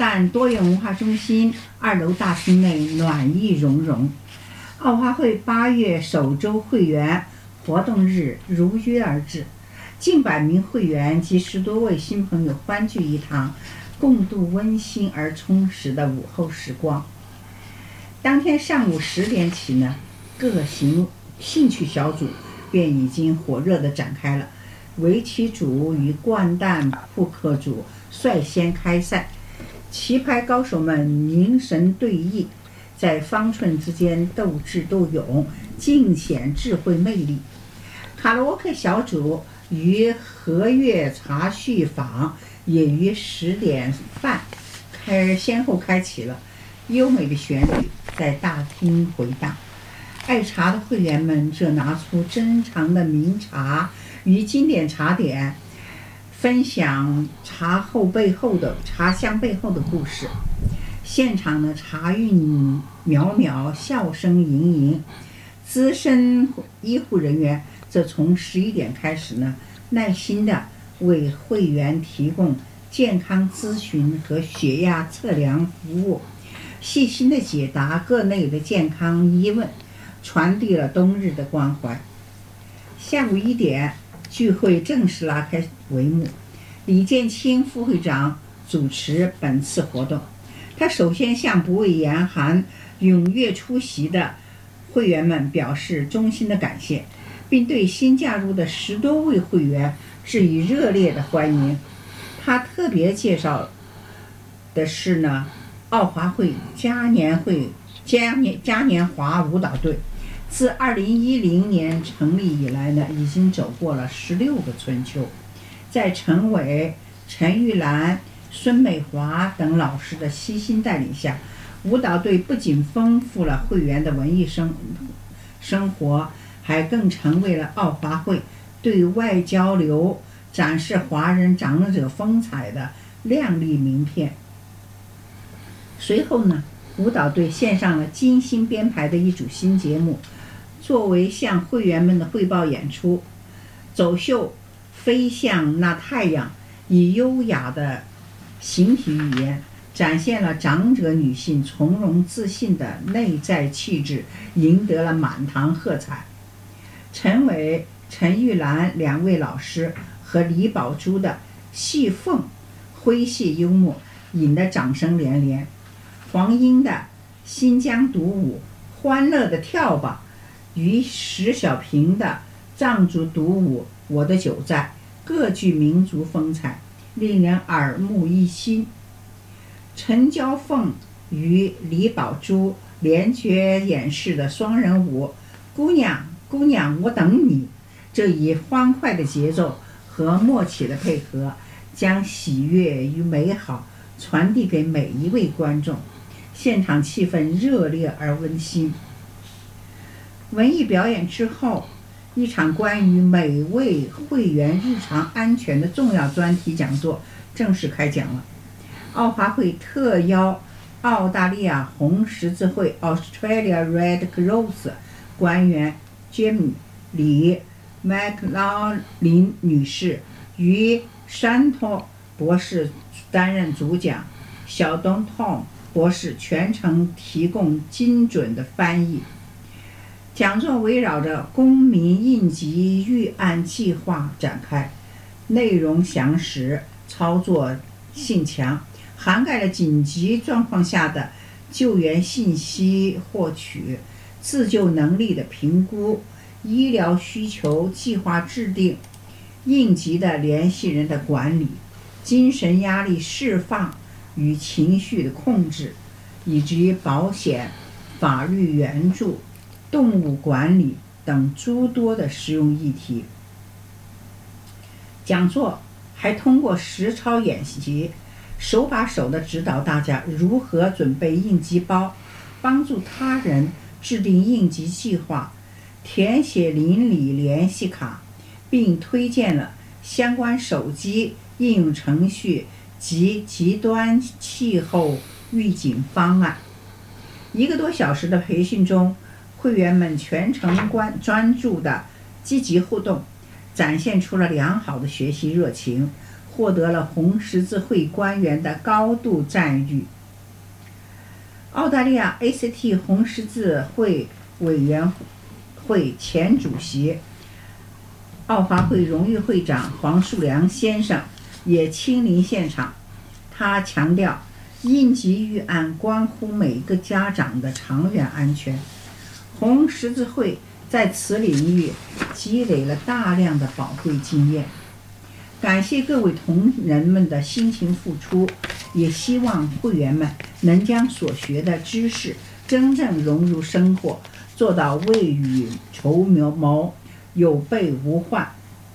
但多元文化中心2楼大厅内暖意融融。奥华会8月首周会员活动日如约而至，近100名会员及10多位新朋友欢聚一堂，共度温馨而充实的午后时光。当天上午10点起呢，各兴趣小组便已经火热地展开了。围棋组与掼蛋扑克组率先开赛，棋牌高手们凝神对弈，在方寸之间斗智斗勇，尽显智慧魅力。卡拉 OK 小组于和悦茶叙坊也于10点半先后开启了，优美的旋律在大厅回荡。爱茶的会员们则拿出珍藏的名茶与经典茶点，分享茶香背后的故事。现场的茶韵袅袅，笑声盈盈。资深医护人员则从11点开始呢，耐心地为会员提供健康咨询和血压测量服务，细心地解答各类的健康疑问，传递了冬日的关怀。下午1点，聚会正式拉开帷幕。李建清副会长主持本次活动，他首先向不畏严寒、踊跃出席的会员们表示衷心的感谢，并对新加入的10多位会员致以热烈的欢迎。他特别介绍的是呢，奥华会嘉年华舞蹈队自2010年成立以来呢，已经走过了16个春秋。在陈伟、陈玉兰、孙美华等老师的悉心带领下，舞蹈队不仅丰富了会员的文艺生活，还更成为了奥华会对外交流、展示华人长者风采的亮丽名片。随后呢，舞蹈队献上了精心编排的一组新节目，作为向会员们的汇报演出。走秀飞向那太阳，以优雅的形体语言展现了长者女性从容自信的内在气质，赢得了满堂喝彩。陈伟、陈玉兰2位老师和李宝珠的戏凤诙谐幽默引得掌声连连。黄英的新疆独舞欢乐的跳吧，与石小平的藏族独舞我的酒在各具民族风采，令人耳目一新。陈娇凤与李宝珠联绝演示的双人舞姑娘姑娘我等你，这以欢快的节奏和默契的配合，将喜悦与美好传递给每一位观众，现场气氛热烈而温馨。文艺表演之后，一场关于每位会员日常安全的重要专题讲座正式开讲了。奥华会特邀澳大利亚红十字会 Australia Red Cross 官员 Jim 李麦克劳林女士与山托博士担任主讲，小东 Tom 博士全程提供精准的翻译。讲座围绕着公民应急预案计划展开，内容详实，操作性强，涵盖了紧急状况下的救援信息获取、自救能力的评估、医疗需求计划制定、应急的联系人的管理、精神压力释放与情绪的控制，以及保险、法律援助、动物管理等诸多的实用议题。讲座还通过实操演习，手把手地指导大家如何准备应急包，帮助他人制定应急计划，填写邻里联系卡，并推荐了相关手机应用程序及极端气候预警方案。1个多小时的培训中，会员们全程专注的积极互动，展现出了良好的学习热情， 获得了红十字会官员的高度赞誉。澳大利亚 ACT 红十字会委员会前主席、澳华会荣誉会长黄树良先生也亲临现场。他强调，应急预案关乎每个家长的长远安全。红十字会在此领域积累了大量的宝贵经验。感谢各位同仁们的辛勤付出，也希望会员们能将所学的知识真正融入生活，做到未雨绸缪，有备无患。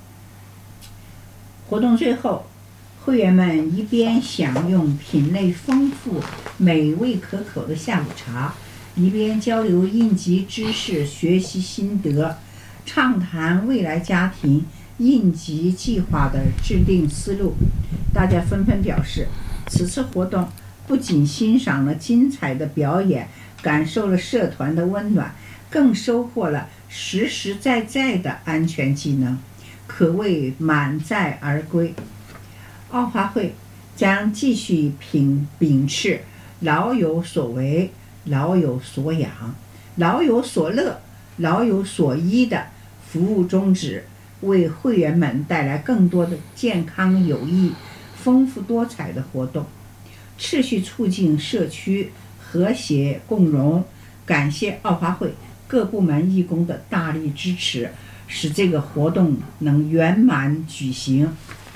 活动最后，会员们一边享用品类丰富、美味可口的下午茶，一边交流应急知识、学习心得，畅谈未来家庭应急计划的制定思路。大家纷纷表示，此次活动不仅欣赏了精彩的表演，感受了社团的温暖，更收获了实实在在的安全技能，可谓满载而归。澳华会将继续秉持老有所为、老有所养、老有所乐、老有所依的服务宗旨，为会员们带来更多的健康有益、丰富多彩的活动，持续促进社区和谐共荣。感谢澳华会各部门义工的大力支持，使这个活动能圆满举行。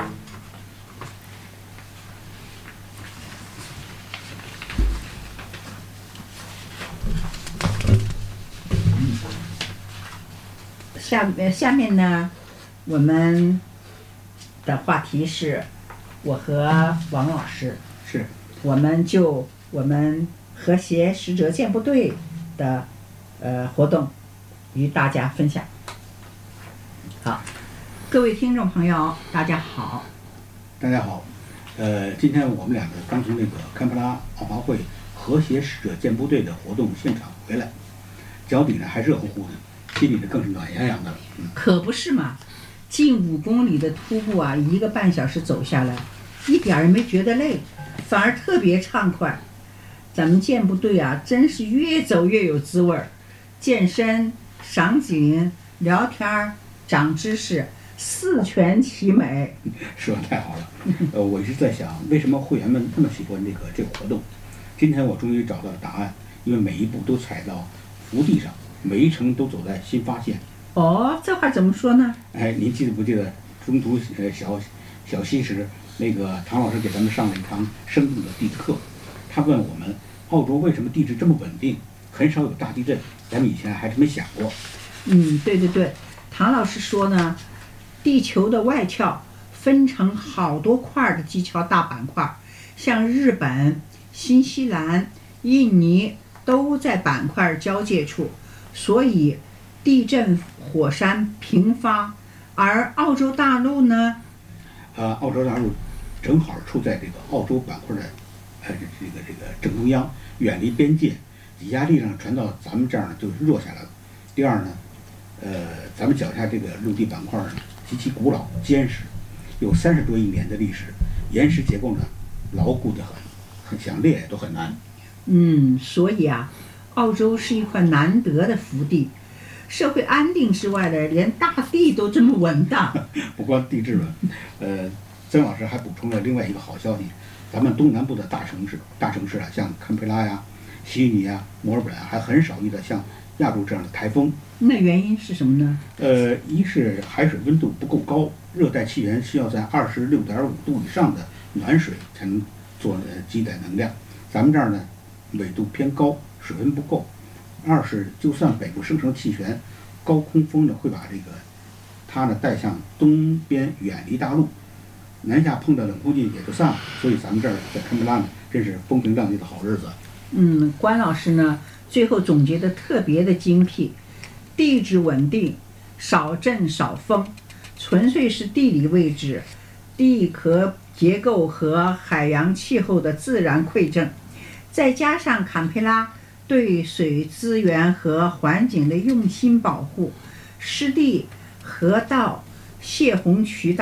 下面呢，我们的话题是我和王老师，我们和谐使者健步队的活动与大家分享。好，各位听众朋友，大家好。 大家好，今天我们两个刚从那个堪培拉澳华会和谐使者健步队的活动现场回来，脚底呢还热乎乎的。心里的更是暖洋洋的了。 可不是嘛，近5公里的徒步啊，1个半小时走下来，一点儿也没觉得累，反而特别畅快。咱们健步队啊，真是越走越有滋味儿，健身、赏景、聊天、长知识，4全其美。 说得太好了。我一直在想，为什么会员们那么喜欢这个活动？今天我终于找到了答案，因为每一步都踩到福地上。每一程都走在新发现。 哦，这话怎么说呢？ 您记得不记得中途小息时，那个唐老师给咱们上了一堂生动的地质课。他问我们，澳洲为什么地质这么稳定，很少有大地震？咱们以前还是没想过。 对，唐老师说呢，地球的外壳分成好多块的地壳大板块，像日本、新西兰、印尼都在板块交界处。所以地震火山频发，而澳洲大陆呢？ 澳洲大陆正好处在这个澳洲板块的这个正中央，远离边界，挤压力量传到咱们这儿呢就弱下来了。第二呢，咱们脚下这个陆地板块呢极其古老坚实，有30多亿年的历史，岩石结构呢牢固得很想裂都很难。 所以啊，澳洲是一块难得的福地，社会安定之外的，连大地都这么稳当。 不光地质了，曾老师还补充了另外一个好消息，咱们东南部的大城市啊，像堪培拉呀、悉尼啊、墨尔本啊，还很少遇到像亚洲这样的台风。 那原因是什么呢？ 一是海水温度不够高，热带气源需要在26.5度以上的暖水才能做积载能量，咱们这儿呢纬度偏高，水温不够。二是就算北部生成气旋，高空风呢会把它呢带向东边，远离大陆，南下碰到冷空气也就散了。所以咱们这儿在堪培拉呢，真是风平浪静的好日子。 关老师呢最后总结的特别的精辟，地质稳定，少震少风，纯粹是地理位置、地壳结构和海洋气候的自然馈赠，再加上堪培拉对水资源和环境的用心保护，湿地、河道、泄洪渠道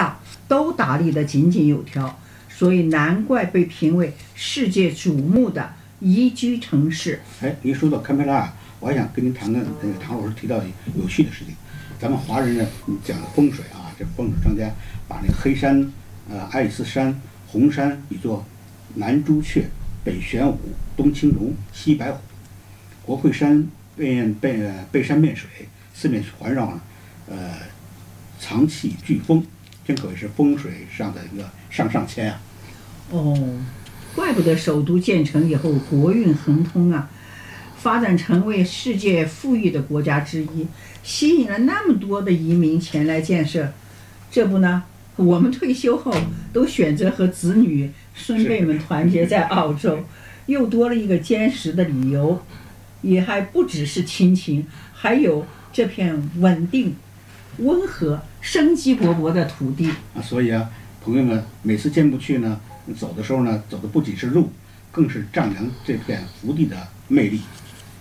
都打理得井井有条，所以难怪被评为世界瞩目的宜居城市。 您说到堪培拉，我还想跟您谈谈那个唐老师提到有趣的事情。咱们华人呢讲的风水啊，这风水专家把那个黑山、爱丽丝山、红山比作南朱雀、北玄武、东青龙、西白虎，国会山背山面水，四面环绕呢，藏气聚风，真可谓是风水上的一个上签啊。 怪不得首都建成以后国运亨通啊，发展成为世界富裕的国家之一，吸引了那么多的移民前来建设。这不呢，我们退休后都选择和子女孙辈们团结在澳洲，又多了一个坚实的理由。也还不只是亲情，还有这片稳定、温和、生机勃勃的土地啊。所以啊，朋友们每次见不去呢，走的时候呢，走的不仅是路，更是丈量这片福地的魅力。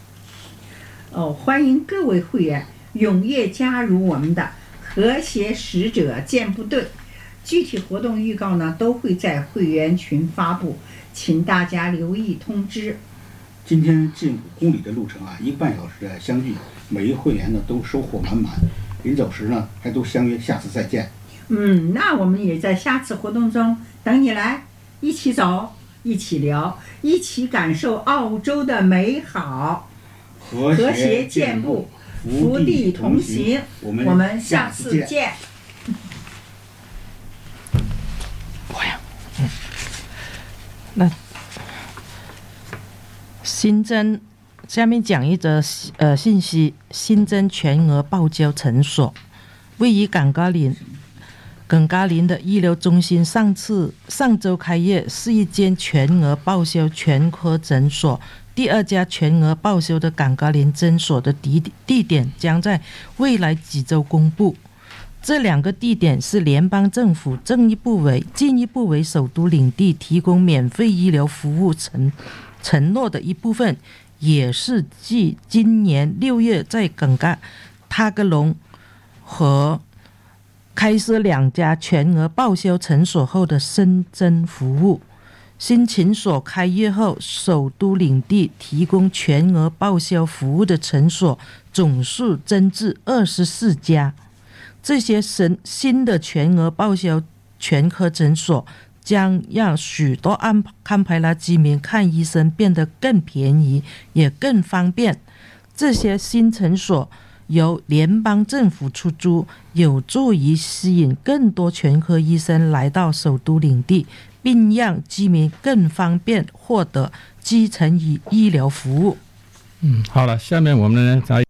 欢迎各位会员踊跃加入我们的和谐使者健步队，具体活动预告呢都会在会员群发布，请大家留意通知。 今天近5公里的路程啊，1个半小时的相聚，每一个会员呢都收获满满。临走时呢，还都相约下次再见。 那我们也在下次活动中等你来，一起走，一起聊，一起感受澳洲的美好。 和谐健步，福地同行。我们下次见。 那新增，下面讲一则信息：新增全额报销诊所，位于耿嘎林的医疗中心上周开业，是一间全额报销全科诊所。第2家全额报销的耿嘎林诊所的地点将在未来几周公布。这2个地点是联邦政府进一步为首都领地提供免费医疗服务承诺的一部分，也是继今年6月在塔格隆和开设2家全额报销诊所后的新增服务。新诊所开业后，首都领地提供全额报销服务的诊所总数增至24家。这些新的全额报销全科诊所将让许多堪培拉居民看医生变得更便宜，也更方便。这些新诊所由联邦政府出租，有助于吸引更多全科医生来到首都领地，并让居民更方便获得基层医疗服务。 好了，下面我们来